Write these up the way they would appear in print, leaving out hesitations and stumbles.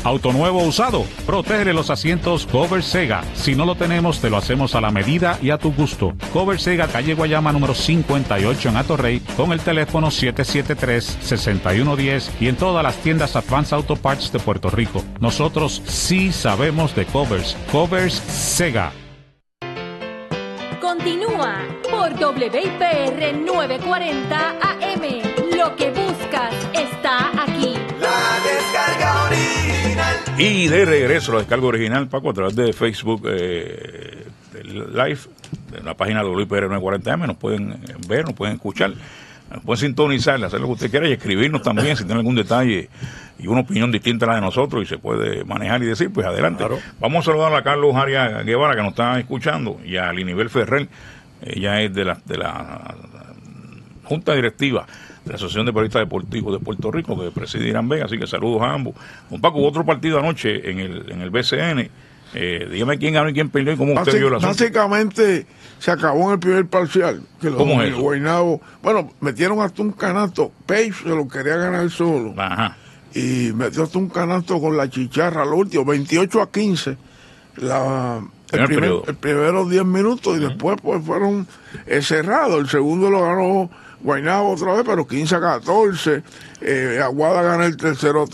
Auto nuevo o usado, protege los asientos Cover Sega. Si no lo tenemos, te lo hacemos a la medida y a tu gusto. Cover Sega, calle Guayama número 58 en Atorrey, con el teléfono 773-6110 y en todas las tiendas Advance Auto Parts de Puerto Rico. Nosotros sí sabemos de covers. Covers Sega. Continúa por WIPR 940 AM. Lo que buscas está aquí. La descarga original. Y de regreso la descarga original, Paco, a través de Facebook Live, de la página de WIPR 940 AM. Nos pueden ver, nos pueden escuchar, nos pueden sintonizar, hacer lo que usted quiera y escribirnos también si tiene algún detalle y una opinión distinta a la de nosotros y se puede manejar y decir, pues adelante. Claro. Vamos a saludar a Carlos Arias Guevara, que nos está escuchando, y a Linibel Ferrer. Ella es de la Junta Directiva de la Asociación de Periodistas Deportivos de Puerto Rico, que preside Irán Vega, así que saludos a ambos. Don Paco, hubo otro partido anoche en el BCN. Dígame quién ganó y quién perdió y cómo usted vio la asunto. Básicamente se acabó en el primer parcial. Que ¿Cómo es eso? Guaynabo, bueno, metieron hasta un canasto. Page se lo quería ganar solo. Ajá. Y metió hasta un canasto con la chicharra, lo último, 28-15. El primero 10 minutos y después pues fueron cerrados. El segundo lo ganó Guaynabo otra vez, pero 15-14. Aguada gana el tercero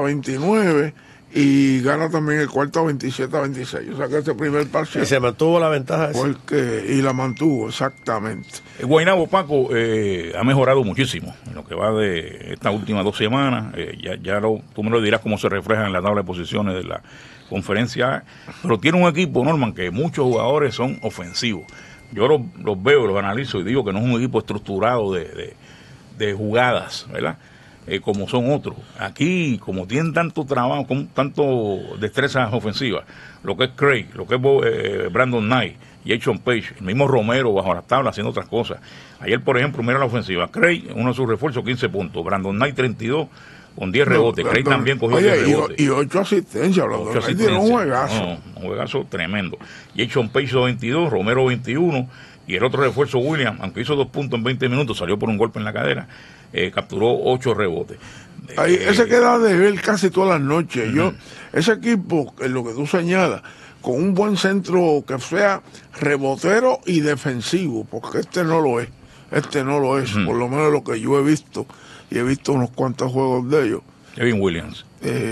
30-29 y gana también el cuarto 27-26. O sea que ese primer parcial. Y se mantuvo la ventaja. Y la mantuvo, exactamente. Guaynabo, Paco, ha mejorado muchísimo en lo que va de estas últimas 2 semanas. Tú me lo dirás cómo se refleja en la tabla de posiciones de la conferencia, pero tiene un equipo, Norman, que muchos jugadores son ofensivos. Yo los veo, los analizo y digo que no es un equipo estructurado de jugadas, ¿verdad? Como son otros. Aquí, como tienen tanto trabajo, con tanto destrezas ofensivas, lo que es Craig, lo que es Brandon Knight, Jason Page, el mismo Romero bajo la tabla haciendo otras cosas. Ayer, por ejemplo, mira la ofensiva. Craig, uno de sus refuerzos, 15 puntos. Brandon Knight, 32. Con 10 rebotes. Craig también cogió 10 rebotes. Y 8 asistencias. Un juegazo. Un juegazo tremendo. Jason Page 22, Romero 21. Y el otro refuerzo, William, aunque hizo 2 puntos en 20 minutos, salió por un golpe en la cadera. Capturó 8 rebotes. Ese queda de ver casi todas las noches. Ese equipo, en lo que tú señalas, con un buen centro que sea rebotero y defensivo, porque este no lo es. Por lo menos lo que yo he visto. Y he visto unos cuantos juegos de ellos. Kevin Williams.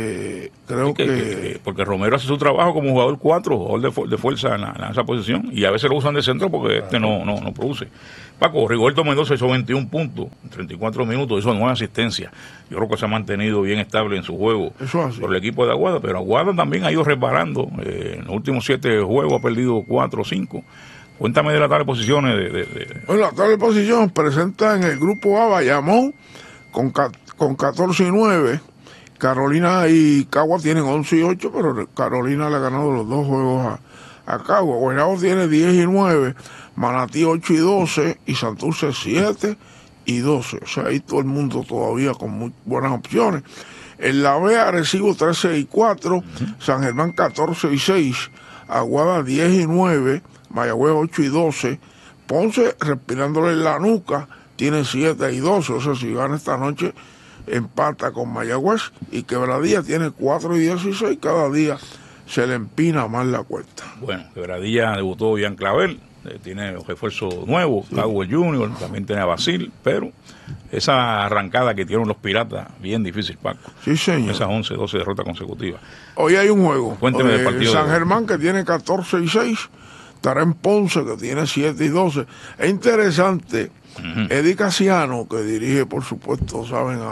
Creo que porque Romero hace su trabajo como jugador 4, jugador de fuerza en esa posición, y a veces lo usan de centro porque no produce. Paco, Rigoberto Mendoza hizo 21 puntos en 34 minutos, hizo 9 asistencias. Yo creo que se ha mantenido bien estable en su juego por el equipo de Aguada, pero Aguada también ha ido reparando. En los últimos 7 juegos ha perdido 4 o 5. Cuéntame de la tabla de posiciones. Bueno, la tabla de posiciones presenta en el grupo A Bayamón con 14 y 9. Carolina y Cagua tienen 11 y 8, pero Carolina le ha ganado los 2 juegos a Cagua. Guaynabo tiene 10 y 9, Manatí 8 y 12 y Santurce 7 y 12. O sea, ahí todo el mundo todavía con muy buenas opciones. En la B, Arecibo 13 y 4, San Germán 14 y 6, Aguada 10 y 9, Mayagüez 8 y 12, Ponce respirándole en la nuca tiene 7 y 12, o sea, si gana esta noche empata con Mayagüez, y Quebradilla tiene 4 y 16, cada día se le empina más la cuesta. Bueno, Quebradilla debutó Ian Clavel, tiene refuerzo nuevo, Cowell Junior, también tiene a Basil, pero esa arrancada que tienen los Piratas, bien difícil, Paco. Sí, señor. Esas 11, 12 derrotas consecutivas. Hoy hay un juego. Cuénteme del partido. San Germán, que tiene 14 y 6, estará en Ponce, que tiene 7 y 12. Es interesante. Eddie Casiano, que dirige, por supuesto, saben,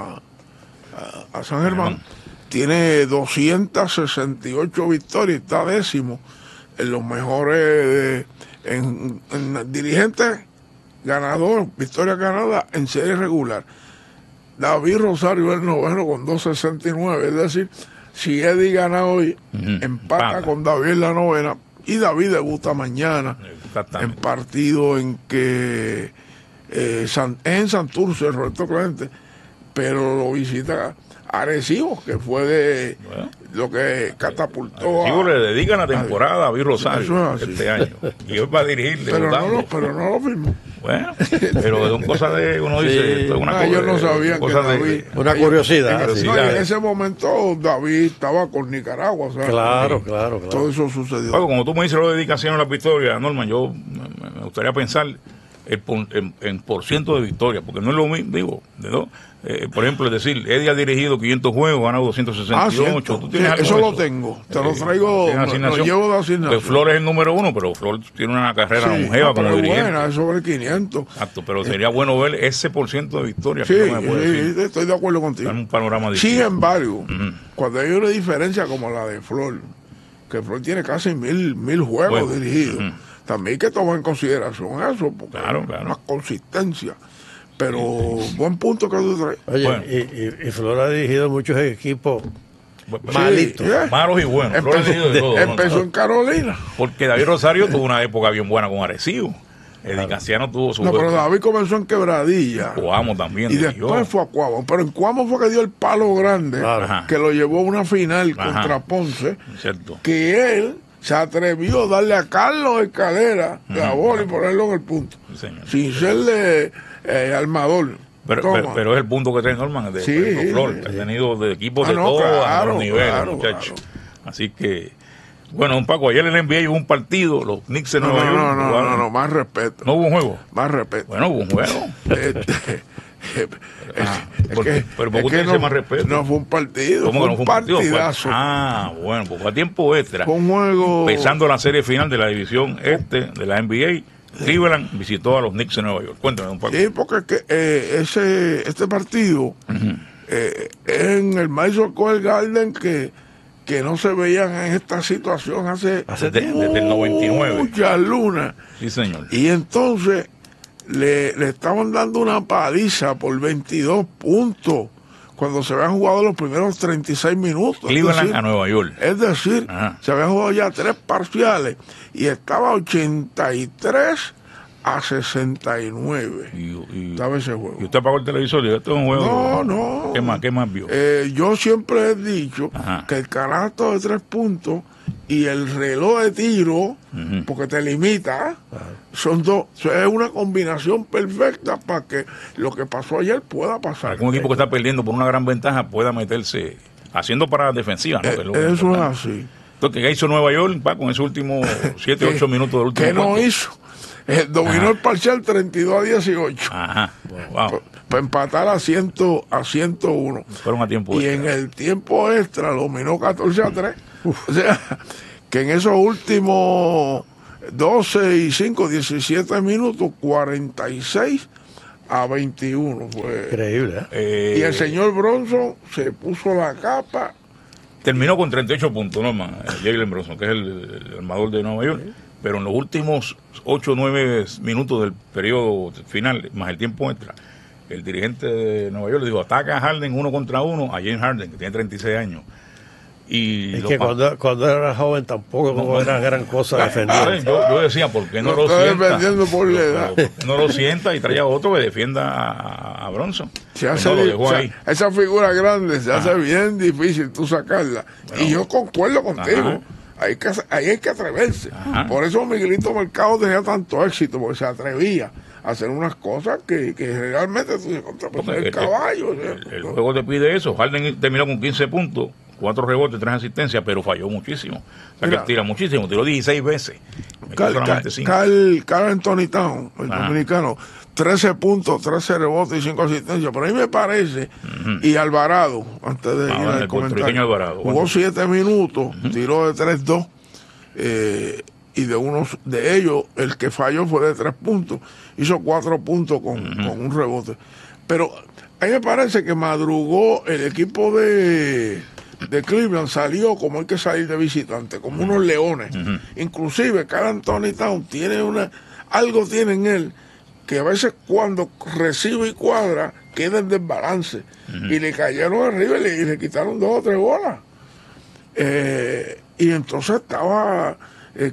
a San Germán, tiene 268 victorias, está 10º en los mejores en dirigentes ganador, victoria ganada en serie regular. David Rosario es el noveno con 269, es decir, si Eddie gana hoy, empata con David en la novena, y David debuta mañana en partido en que en Santurce, Roberto Clemente, pero lo visita Arecibo, que fue de lo que catapultó. Arecibo le dedican la temporada a David Eso Rosario es así. este año. Y hoy va a dirigir pero debutando. no lo firmó. Bueno, pero son cosas de, uno dice, Sí. esto es una Ellos no sabían que David... Una curiosidad. No, y en ese momento David estaba con Nicaragua, o sea, Claro. todo eso sucedió. Bueno, como tú me dices lo de dedicación a la victoria, Norman, yo me gustaría pensar en por ciento de victoria, porque no es lo mismo, digo, por ejemplo, es decir, Eddie ha dirigido 500 juegos, ha ganado 268. ¿Tú tienes algo eso de lo tengo, te lo traigo, ¿tienes lo asignación? llevo de asignación. Pues Flores es el número 1, pero Flores tiene una carrera Sí, longeva como pero es dirigente. buena, es sobre 500. Exacto, pero sería bueno ver ese por ciento de victoria. Sí, que no me puede decir. sí, estoy de acuerdo contigo. En un panorama distinto. Sin embargo, cuando hay una diferencia como la de Flor, que Flor tiene casi mil juegos Juegos. dirigidos, también hay que tomar en consideración eso, porque Claro, es claro. una consistencia. Pero buen punto que tú traes. Oye, Bueno. y Flor ha dirigido muchos equipos malitos. Malos y buenos. Flores ha dirigido de todo, ¿no? Empezó en Carolina. Porque David Rosario tuvo una época bien buena con Arecibo. Eddie Casiano tuvo su... No, pero David comenzó en Quebradilla. Coamo también. Y dirigió. después fue a Cuamo. Pero en Cuamo fue que dio el palo grande, Ajá. que lo llevó a una final Ajá. contra Ponce, Cierto. que él se atrevió a darle a Carlos Escalera la bola y ponerlo en el punto. Sí, señor. Sin serle armador. Toma. Pero es el punto que trae Norman de Sí, por ejemplo, Flor, sí. que ha tenido de equipos Ah, de no, todos claro, los niveles, claro, muchachos. Así que, bueno, don Paco, ayer en el NBA hubo un partido, los Knicks de No, Nueva York. jugaron. no, más respeto. ¿No hubo un juego? Más respeto. Bueno, hubo un juego. Pero ¿por qué usted dice más respeto? No fue un partido, ¿Cómo fue que no un fue un partido? partidazo. Bueno, pues a tiempo extra. Fue un juego. Empezando la serie final de la división de la NBA, Cleveland visitó a los Knicks de Nueva York. Cuéntame un poco. Sí, porque es que, este partido en el Madison Square Garden que no se veían en esta situación hace Desde el 99. muchas lunas. Sí, señor. Y entonces le estaban dando una paliza por 22 puntos cuando se habían jugado los primeros 36 minutos. Cleveland a Nueva York. Es decir, Ajá. se habían jugado ya 3 parciales y estaba 83 a 69. Y Estaba ese juego. usted apagó el televisor y esto es un juego. No. ¿Qué más vio? Yo siempre he dicho Ajá. que el canasto de 3 puntos y el reloj de tiro, porque te limita, son dos. Es una combinación perfecta para que lo que pasó ayer pueda pasar. Para que un equipo que está perdiendo por una gran ventaja pueda meterse haciendo para defensiva, ¿no? Que es lo Eso es importante. así. Entonces, ¿qué hizo Nueva York con esos últimos 7, 8 minutos del último ¿Qué no cuarto? hizo? Dominó Ajá. el parcial 32 a 18. Ajá. Wow. Para empatar a 101. Fueron a tiempo Y extra. en el tiempo extra dominó 14 a 3. O sea, que en esos últimos 12 y 5, 17 minutos, 46 a 21 fue. Increíble, ¿eh? Y el señor Bronson se puso la capa. Terminó con 38 puntos, ¿no? Jalen Bronson, que es el armador de Nueva York. Pero en los últimos 8 o 9 minutos del periodo final, más el tiempo extra, el dirigente de Nueva York le dijo: ataca a Harden 1 contra 1, a James Harden, que tiene 36 años. Y Es que cuando era joven tampoco no era gran cosa defender. yo decía, ¿por qué no Lo lo está sienta? defendiendo por la edad. No lo sienta y traía otro que defienda a Bronson. Se hace, No, lo dejó ahí. esa figura grande se hace bien difícil tú sacarla. Y yo concuerdo contigo. Ajá. Ahí hay que atreverse. Ajá. Por eso Miguelito Mercado tenía tanto éxito, porque se atrevía a hacer unas cosas que realmente tú dices, contra, pues, Porque el caballo. El juego te pide eso. Harden terminó con 15 puntos, 4 rebotes, 3 asistencias, pero falló muchísimo. O sea, Mira. que tira muchísimo, tiró 16 veces. Metió solamente 5. Carl Anthony Town, el Ajá. dominicano, 13 puntos, 13 rebotes y 5 asistencias. Por ahí me parece, y Alvarado, antes de ir el al comentario, puertorriqueño Alvarado. jugó 7 minutos, tiró de 3-2, y de ellos, el que falló fue de 3 puntos, hizo 4 puntos con un rebote. Pero a mí me parece que madrugó el equipo de Cleveland, salió como hay que salir de visitante, como unos leones. Inclusive Carl Anthony Town algo tiene en él que a veces cuando recibe y cuadra queda en desbalance, y le cayeron arriba y le quitaron 2 o 3 bolas, y entonces estaba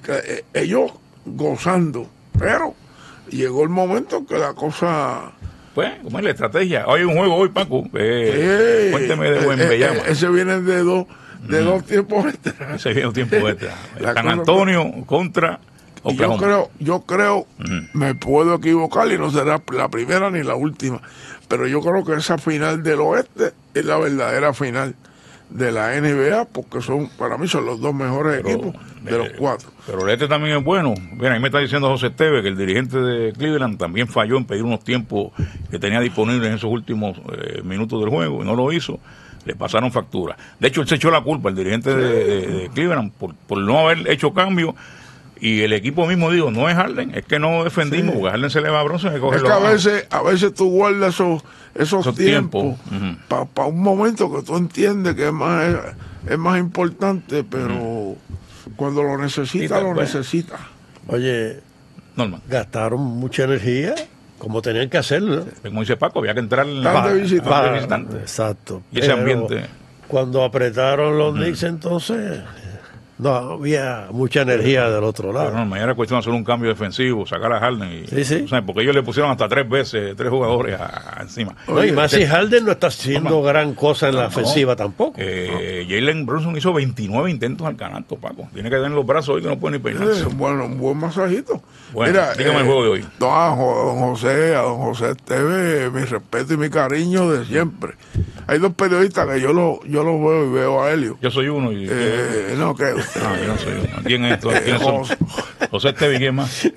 ellos gozando, pero llegó el momento que la cosa pues, como es la estrategia. Hay un juego hoy, Paco. Cuénteme de Wembanyama. Ese viene de dos tiempos extra. Ese viene un tiempo extra. San Antonio contra Oklahoma. Yo creo, me puedo equivocar y no será la primera ni la última, pero yo creo que esa final del oeste es la verdadera final de la NBA, porque para mí son los dos mejores equipos de los cuatro. Pero el también es bueno. Bien, ahí me está diciendo José Esteves que el dirigente de Cleveland también falló en pedir unos tiempos que tenía disponibles en esos últimos minutos del juego y no lo hizo. Le pasaron factura. De hecho, él se echó la culpa, el dirigente de Cleveland, por no haber hecho cambio. Y el equipo mismo dijo, no es Harden, es que no defendimos, porque a Harden se le va a Bronson. Es que a veces tú guardas esos tiempos para un momento que tú entiendes que es más importante, pero cuando lo necesitas, lo necesitas. Oye, Norman, gastaron mucha energía como tenían que hacerlo, ¿no? Como dice Paco, había que entrar en de visitante. Exacto. Y ese ambiente. Cuando apretaron los Knicks, entonces no había mucha energía del otro lado. Pero no, mañana es cuestión de hacer un cambio defensivo, sacar a Harden. Sí. O sea, porque ellos le pusieron hasta 3 jugadores encima. No, y más si Harden no está haciendo gran cosa en la ofensiva tampoco. Jalen Brunson hizo 29 intentos al canasto, Paco. Tiene que tener los brazos hoy que no puede ni peinarse. Bueno, un buen masajito. Bueno, mira, dígame el juego de hoy. A don José Esteves, mi respeto y mi cariño de siempre. Hay dos periodistas que yo los veo y veo a Helio. Yo soy uno y... no, que... yo no soy uno. ¿Quién es esto? ¿Quién son? José Esteves, ¿quién más?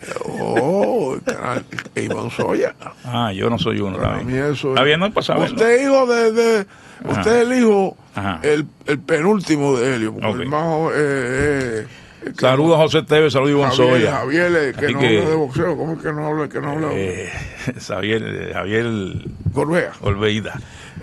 Iván Soya. Yo no soy uno. Para mí eso está bien, no pasa nada. Usted es hijo usted es el hijo, el penúltimo de Helio, porque Okay. el más... Saludos a José Esteves, saludos a Iván Soya. Javier, que no habla de boxeo, ¿cómo es que no habla? Javier Golveida.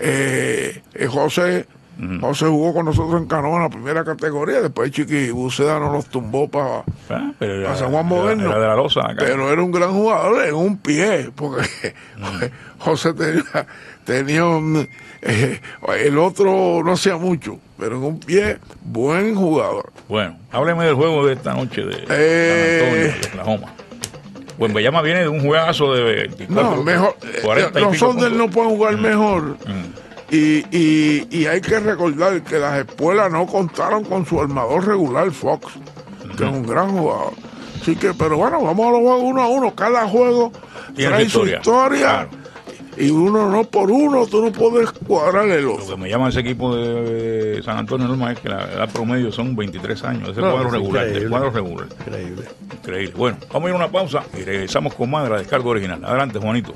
José jugó con nosotros en canoa en la primera categoría, después Chiqui Buceda nos los tumbó para San Juan Moderno. Era de la Loza, pero era un gran jugador en un pie, porque José tenía el otro no hacía mucho, pero en un pie, buen jugador. Bueno, hábleme del juego de esta noche de San Antonio, de Oklahoma. Wembanyama viene de un juegazo de 24, mejor, 40 los Thunder no pueden jugar mejor. Y hay que recordar que las espuelas no contaron con su armador regular, Fox, que es un gran jugador. Así que, pero bueno, vamos a los juegos 1-1. Cada juego trae su historia. Claro. Y uno por uno, tú no puedes cuadrar el otro. Lo que me llama ese equipo de San Antonio Norma es que la edad promedio son 23 años. Ese cuadro regular. Increíble. Bueno, vamos a ir a una pausa y regresamos con más de la descarga original. Adelante, Juanito.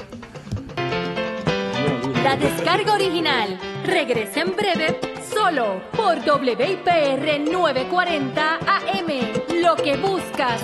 La descarga original regresa en breve solo por WIPR 940 AM. Lo que buscas